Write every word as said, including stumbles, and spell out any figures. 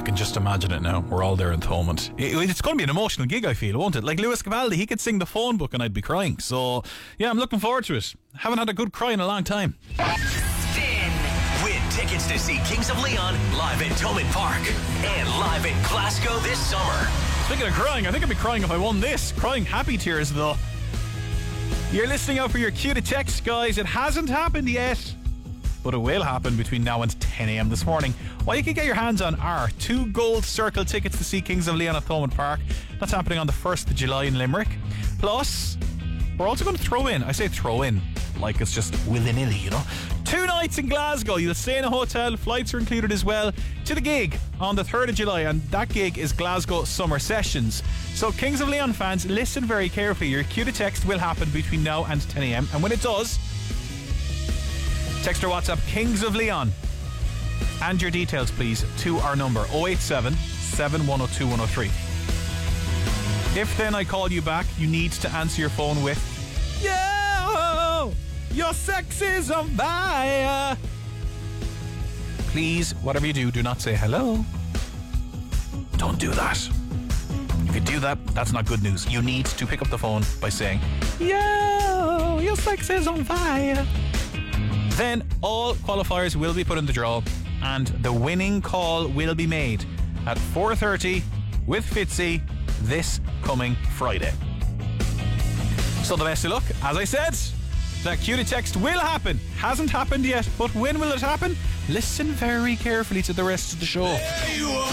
can just imagine it now. We're all there in Thomond. It, it's going to be an emotional gig, I feel, won't it? Like Lewis Capaldi, he could sing the phone book and I'd be crying. So, yeah, I'm looking forward to it. Haven't had a good cry in a long time. Spin. Win tickets to see Kings of Leon live at Thomond Park and live in Glasgow this summer. Speaking of crying, I think I'd be crying if I won this. Crying happy tears, though. You're listening out for your cue to text, guys. It hasn't happened yet, but it will happen between now and ten a.m. this morning. Well, you can get your hands on our two gold circle tickets to see Kings of Leon at Thomond Park. That's happening on the first of July in Limerick. Plus, we're also going to throw in, I say throw in, like it's just willy-nilly, you know. Two nights in Glasgow. You'll stay in a hotel. Flights are included as well to the gig on the third of July, and that gig is Glasgow Summer Sessions. So Kings of Leon fans, listen very carefully. Your cue to text will happen between now and ten a.m. and when it does, text or WhatsApp Kings of Leon and your details please to our number oh eight seven, seven one oh two, one oh three. If then I call you back, you need to answer your phone with "Yo, your sex is on fire." Please, whatever you do, do not say hello. Don't do that. If you do that, that's not good news. You need to pick up the phone by saying, "Yo, your sex is on fire." Then all qualifiers will be put in the draw and the winning call will be made at four thirty with Fitzy this coming Friday. So the best of luck. As I said, that cue to text will happen. Hasn't happened yet, but when will it happen? Listen very carefully to the rest of the show. There you are.